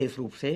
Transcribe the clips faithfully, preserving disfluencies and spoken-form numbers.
इस रूप से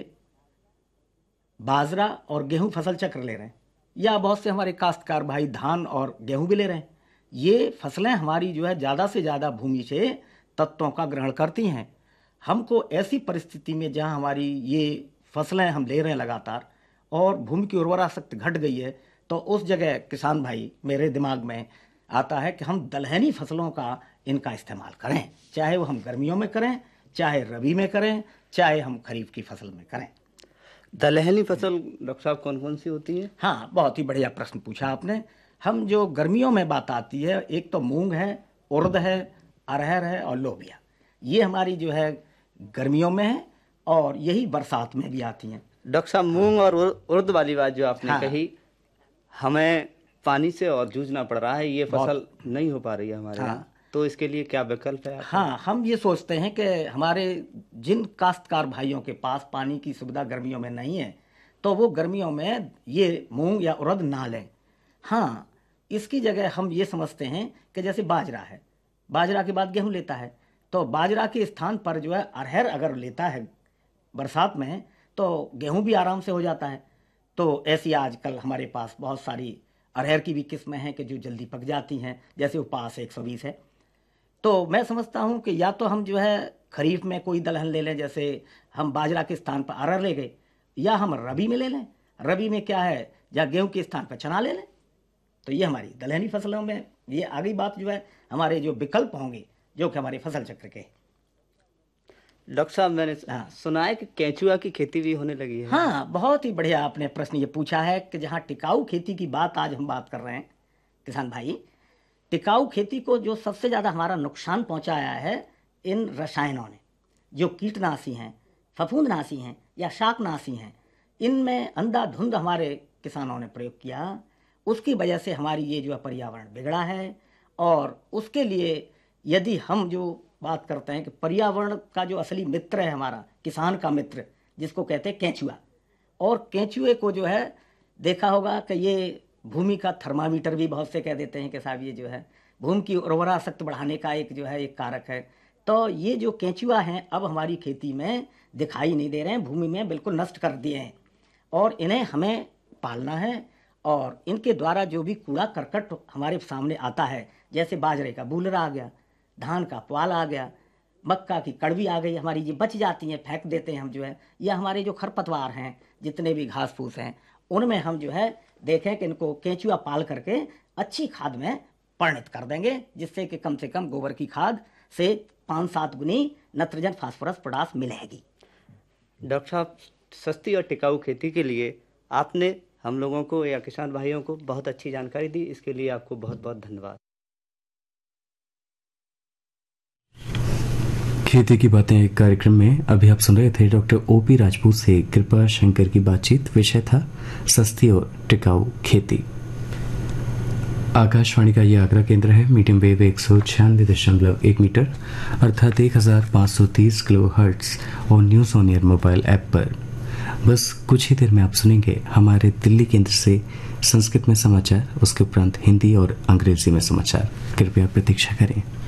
बाजरा और गेहूं फसल चक्र ले रहे हैं, या बहुत से हमारे काश्तकार भाई धान और गेहूं भी ले रहे हैं। ये फसलें हमारी जो है ज़्यादा से ज़्यादा भूमि से तत्वों का ग्रहण करती हैं। हमको ऐसी परिस्थिति में जहां हमारी ये फसलें हम ले रहे हैं लगातार और भूमि की उर्वरा शक्ति घट गई है, तो उस जगह किसान भाई मेरे दिमाग में आता है कि हम दलहनी फसलों का इनका इस्तेमाल करें, चाहे वो हम गर्मियों में करें, चाहे रबी में करें, चाहे हम खरीफ की फसल में करें। दलहनी फसल डॉक्टर साहब कौन कौन सी होती है? हाँ, बहुत ही बढ़िया प्रश्न पूछा आपने। हम जो गर्मियों में बात आती है, एक तो मूंग है, उड़द है, अरहर है और लोबिया। ये हमारी जो है गर्मियों में है और यही बरसात में भी आती हैं। डॉक्टर साहब, मूंग और उड़द वाली बात जो आपने हाँ। कही, हमें पानी से और जूझना पड़ रहा है, ये फसल नहीं हो पा रही है हमारे हाँ। यहाँ, तो इसके लिए क्या विकल्प है? हाँ, हम ये सोचते हैं कि हमारे जिन काश्तकार भाइयों के पास पानी की सुविधा गर्मियों में नहीं है, तो वो गर्मियों में ये मूंग या उड़द ना लें। हाँ, इसकी जगह हम ये समझते हैं कि जैसे बाजरा है, बाजरा के बाद गेहूं लेता है, तो बाजरा के स्थान पर जो है अरहर अगर लेता है बरसात में, तो गेहूं भी आराम से हो जाता है। तो ऐसी आजकल हमारे पास बहुत सारी अरहर की भी किस्में हैं कि जो जल्दी पक जाती हैं, जैसे उपास एक सौ बीस है। तो मैं समझता हूं कि या तो हम जो है खरीफ में कोई दलहन ले लें, जैसे हम बाजरा के स्थान पर अरहर ले गए, या हम रबी में ले लें। रबी में क्या है, या गेहूं के स्थान पर चना ले लें। तो ये हमारी दलहनी फसलों में ये आगे बात जो है हमारे जो विकल्प होंगे जो कि हमारे फसल चक्र के। डॉक्टर साहब, मैंने हाँ। सुना है कि केंचुआ की खेती भी होने लगी है। हाँ, बहुत ही बढ़िया आपने प्रश्न ये पूछा है कि जहाँ टिकाऊ खेती की बात आज हम बात कर रहे हैं किसान भाई, टिकाऊ खेती को जो सबसे ज़्यादा हमारा नुकसान पहुंचाया है इन रसायनों ने, जो कीटनाशी हैं, फफूंदनाशी हैं या शाकनाशी हैं, इनमें अंधाधुंध हमारे किसानों ने प्रयोग किया। उसकी वजह से हमारी ये जो है पर्यावरण बिगड़ा है। और उसके लिए यदि हम जो बात करते हैं कि पर्यावरण का जो असली मित्र है हमारा, किसान का मित्र, जिसको कहते हैं केंचुआ, और केंचुए को जो है देखा होगा कि ये भूमि का थर्मामीटर भी बहुत से कह देते हैं कि साहब ये जो है भूमि की उर्वरा शक्ति बढ़ाने का एक जो है एक कारक है। तो ये जो केंचुआ हैं अब हमारी खेती में दिखाई नहीं दे रहे हैं, भूमि में बिल्कुल नष्ट कर दिए हैं, और इन्हें हमें पालना है। और इनके द्वारा जो भी कूड़ा करकट हमारे सामने आता है, जैसे बाजरे का बूलरा आ गया, धान का पुआल आ गया, मक्का की कड़वी आ गई, हमारी ये बच जाती हैं, फेंक देते हैं हम जो है, या हमारे जो खरपतवार हैं, जितने भी घास फूस हैं, उनमें हम जो है देखें कि इनको केंचुआ पाल करके अच्छी खाद में परिणत कर देंगे, जिससे कि कम से कम गोबर की खाद से पाँच सात गुनी नाइट्रोजन फास्फोरस पोटास मिलेगी। डॉक्टर साहब, सस्ती और टिकाऊ खेती के लिए आपने हम लोगों को या किसान भाइयों को बहुत अच्छी जानकारी दी, इसके लिए आपको बहुत बहुत धन्यवाद। खेती की बातें एक कार्यक्रम में अभी आप सुन रहे थे डॉक्टर ओपी राजपूत से कृपा शंकर की बातचीत। विषय था सस्ती और टिकाऊ खेती। आकाशवाणी का ये आगरा केंद्र है। मीडियम वेव एक सौ छियानवे दशमलव एक मीटर अर्थात एक हजार पाँच सौ तीस किलो हर्ट्ज और news on air mobile app पर। बस कुछ ही देर में आप सुनेंगे हमारे दिल्ली केंद्र से संस्कृत में समाचार, उसके उपरांत हिंदी और अंग्रेजी में समाचार। कृपया प्रतीक्षा करें।